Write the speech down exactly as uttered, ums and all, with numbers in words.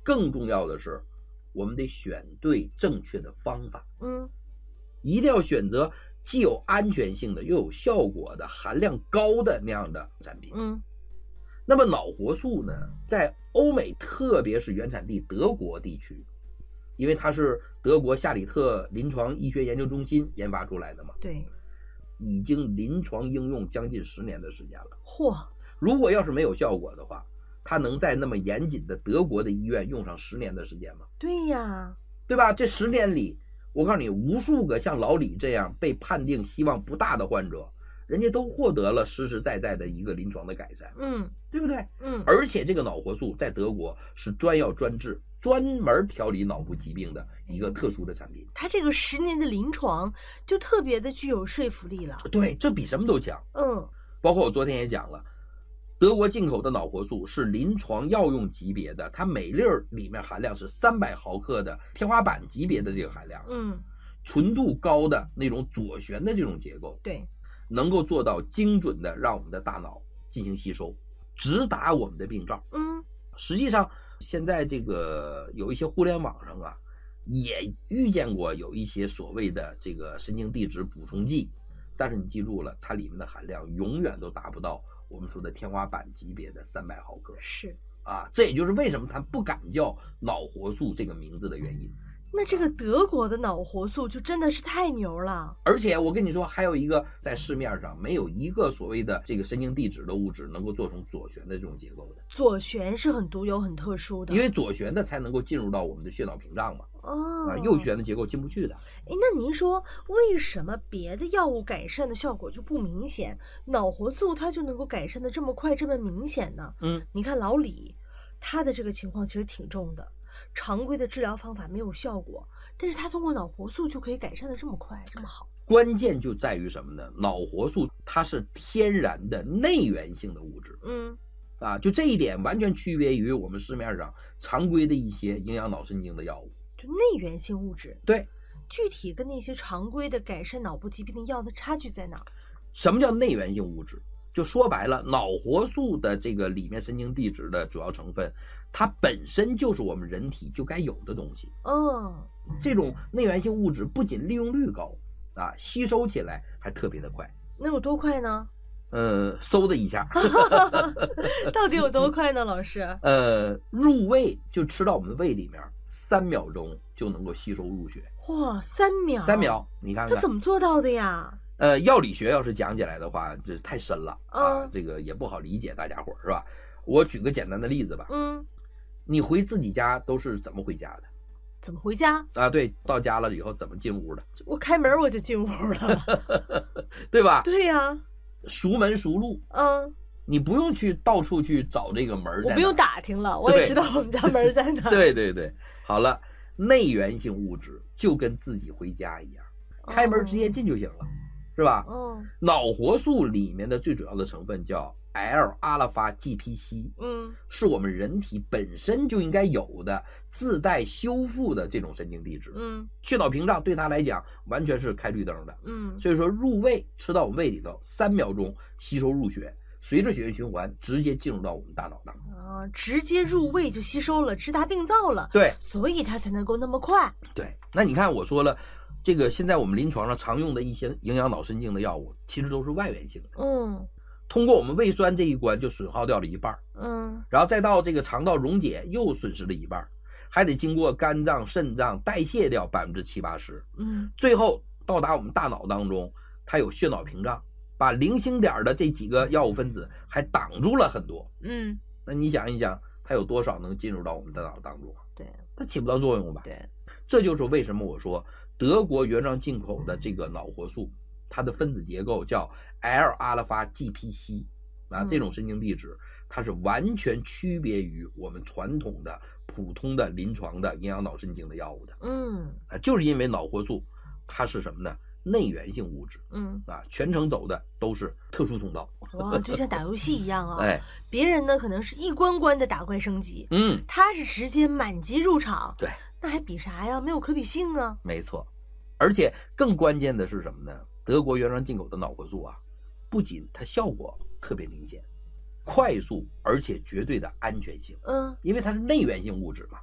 更重要的是，我们得选对正确的方法。 嗯， 一定要选择既有安全性的又有效果的含量高的那样的产品。 嗯， 那么脑活素呢，在欧美特别是原产地德国地区，因为它是德国夏里特临床医学研究中心研发出来的嘛， 对， 已经临床应用将近十年的时间了。 嚯， 如果要是没有效果的话，它能在那么严谨的德国的医院用上十年的时间吗？ 对呀， 对吧？这十年里，我告诉你，无数个像老李这样被判定希望不大的患者，人家都获得了实实在在的一个临床的改善， 嗯， 对不对？ 嗯， 而且这个脑活素在德国是专药专治，专门调理脑部疾病的一个特殊的产品。 它这个十年的临床就特别的具有说服力了。 对，这比什么都强。 嗯， 包括我昨天也讲了，德国进口的脑活素是临床药用级别的，它每粒里面含量是三百毫克的天花板级别的这个含量， 嗯， 纯度高的那种左旋的这种结构， 对， 能够做到精准的让我们的大脑进行吸收，直达我们的病灶。 嗯， 实际上现在这个有一些互联网上啊，也遇见过有一些所谓的这个神经递质补充剂，但是你记住了，它里面的含量永远都达不到我们说的天花板级别的三百毫克。 是啊，这也就是为什么它不敢叫脑活素这个名字的原因。 那这个德国的脑活素就真的是太牛了。 而且我跟你说，还有一个在市面上没有一个所谓的这个神经递质的物质能够做成左旋的这种结构的。 左旋是很独有、很特殊的， 因为左旋的才能够进入到我们的血脑屏障嘛。 哦， 啊，右旋的结构进不去的。 哎，那您说为什么别的药物改善的效果就不明显，脑活素它就能够改善的这么快、这么明显呢？ 嗯， 你看老李，他的这个情况其实挺重的，常规的治疗方法没有效果，但是他通过脑活素就可以改善的这么快、这么好。 关键就在于什么呢？脑活素它是天然的内源性的物质。 嗯， 啊，就这一点完全区别于我们市面上常规的一些营养脑神经的药物。 就内源性物质。 对， 具体跟那些常规的改善脑部疾病的药的差距在哪儿？ 什么叫内源性物质？就说白了，脑活素的这个里面神经递质的主要成分，它本身就是我们人体就该有的东西。 哦， 这种内源性物质不仅利用率高啊，吸收起来还特别的快。 能有多快呢？ 呃，嗖的一下， 到底有多快呢，老师？ 呃，入胃就吃到我们的胃里面，三秒钟就能够吸收入血。 哇，三秒！ 三秒，你看看他怎么做到的呀？ 呃，药理学要是讲起来的话，这太深了啊， 嗯这个也不好理解，大家伙儿是吧？我举个简单的例子吧， 嗯， 你回自己家都是怎么回家的？ 怎么回家？ 啊，对，到家了以后怎么进屋的？ 我开门我就进屋了。 对吧？ 对呀， 熟门熟路， 嗯， 你不用去到处去找这个门儿在哪儿， 我不用打听了，我也知道我们家门在哪儿。 对对对，好了，内源性物质就跟自己回家一样，开门直接进就行了，是吧？ 哦， 脑活素里面的最主要的成分叫 L 阿拉法 G P C， 嗯， 是我们人体本身就应该有的自带修复的这种神经递质。 嗯， 血脑屏障对它来讲完全是开绿灯的。 嗯， 所以说入胃吃到我们胃里头，三秒钟吸收入血，随着血液循环直接进入到我们大脑当中。 啊，直接入胃就吸收了，直达病灶了。 对， 所以它才能够那么快。 对，那你看我说了，这个现在我们临床上常用的一些营养脑神经的药物，其实都是外源性的。 嗯通过我们胃酸这一关就损耗掉了一半， 嗯， 然后再到这个肠道溶解又损失了一半，还得经过肝脏、肾脏代谢掉百分之七八十， 嗯， 最后到达我们大脑当中，它有血脑屏障，把零星点的这几个药物分子还挡住了很多。 嗯， 那你想一想，它有多少能进入到我们大脑当中？ 对， 它起不到作用吧？ 对， 这就是为什么我说德国原装进口的这个脑活素，它的分子结构叫 L 阿拉法 G P C 啊，这种神经递质它是完全区别于我们传统的普通的临床的营养脑神经的药物的。 嗯啊，就是因为脑活素它是什么呢？内源性物质嗯， 啊，全程走的都是特殊通道。 哇，就像打游戏一样啊。 哎， 别人呢可能是一关关的打怪升级， 嗯， 他是直接满级入场。 对， 那还比啥呀？没有可比性啊。 没错。而且更关键的是什么呢？德国原装进口的脑活素啊，不仅它效果特别明显，快速，而且绝对的安全性， 嗯， 因为它是内源性物质嘛。